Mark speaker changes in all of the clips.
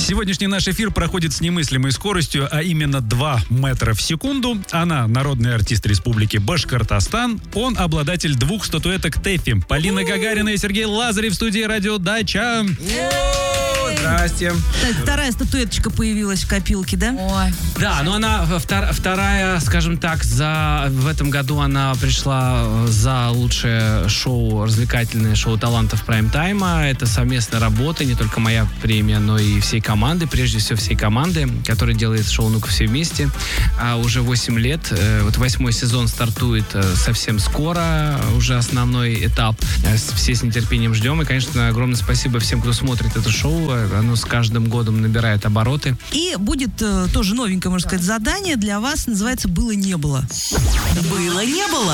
Speaker 1: Сегодняшний наш эфир проходит с немыслимой скоростью, а именно 2 метра в секунду. Она народный артист Республики Башкортостан. Он обладатель 2 статуэток ТЭФИ. Полина Гагарина и Сергей Лазарев в студии «Радио Дача».
Speaker 2: Здрасте.
Speaker 3: Вторая статуэточка появилась в копилке, да?
Speaker 4: Ой.
Speaker 2: Да, но она вторая, скажем так, в этом году она пришла за лучшее шоу, развлекательное шоу талантов прайм-тайма. Это совместная работа, не только моя премия, но и всей команды, прежде всего всей команды, которая делает шоу «Ну-ка все вместе». Уже 8 лет. Вот 8-й сезон стартует совсем скоро, уже основной этап. Все с нетерпением ждем. И, конечно, огромное спасибо всем, кто смотрит это шоу. Оно с каждым годом набирает обороты.
Speaker 3: И будет тоже новенькое, можно сказать, задание для вас. Называется «Было-не было».
Speaker 4: Было-не было.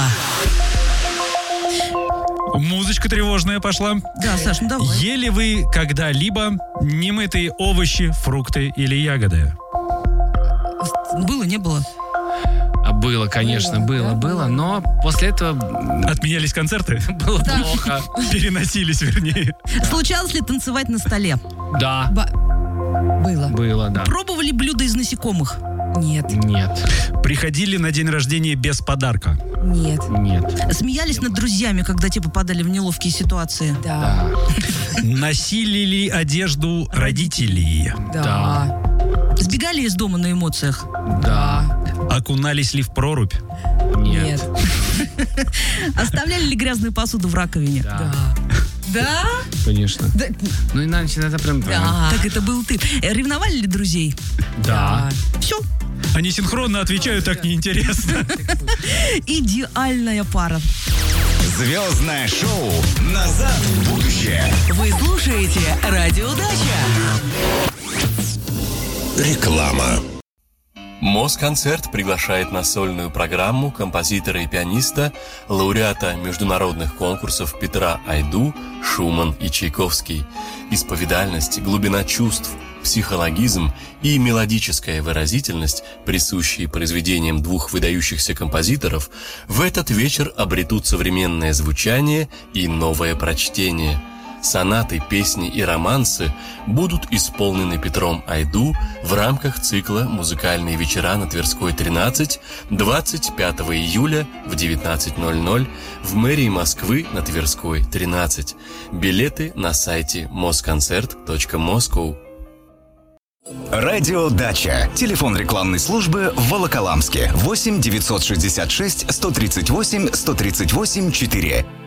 Speaker 1: Музычка тревожная пошла.
Speaker 3: Да, Саш, ну давай.
Speaker 1: Ели вы когда-либо немытые овощи, фрукты или ягоды?
Speaker 3: Было-не было.
Speaker 2: Было, конечно, было, но после этого
Speaker 1: Отменялись концерты?
Speaker 2: было плохо.
Speaker 1: Переносились, вернее.
Speaker 3: Случалось ли танцевать на столе?
Speaker 2: Да, было, да.
Speaker 3: Пробовали блюда из насекомых?
Speaker 4: Нет.
Speaker 2: Нет.
Speaker 1: Приходили на день рождения без подарка?
Speaker 4: Нет.
Speaker 3: Смеялись над друзьями, когда те попадали в неловкие ситуации?
Speaker 4: Да.
Speaker 1: Носили ли одежду родителей?
Speaker 4: Да.
Speaker 3: Сбегали из дома на эмоциях?
Speaker 2: Да.
Speaker 1: Окунались ли в прорубь?
Speaker 2: Нет.
Speaker 3: Оставляли ли грязную посуду в раковине?
Speaker 2: Да.
Speaker 4: Да?
Speaker 2: Конечно.
Speaker 4: Да.
Speaker 2: Ну, иначе это прям...
Speaker 4: Да.
Speaker 3: Так это был ты. Ревновали ли друзей?
Speaker 2: Да.
Speaker 3: Все.
Speaker 1: Они синхронно отвечают, так неинтересно.
Speaker 3: Идеальная пара.
Speaker 5: Звездное шоу «Назад в будущее».
Speaker 4: Вы слушаете «Радио Дача».
Speaker 5: Реклама.
Speaker 6: Москонцерт приглашает на сольную программу композитора и пианиста, лауреата международных конкурсов Петра Айду, Шуман и Чайковский. Исповедальность, глубина чувств, психологизм и мелодическая выразительность, присущие произведениям 2 выдающихся композиторов, в этот вечер обретут современное звучание и новое прочтение. Сонаты, песни и романсы будут исполнены Петром Айду в рамках цикла «Музыкальные вечера на Тверской 13» 25 июля в 19:00 в мэрии Москвы на Тверской 13. Билеты на сайте moskoncert.moscow.
Speaker 5: Радио Дача. Телефон рекламной службы в Волоколамске. 8 966 138 138 4.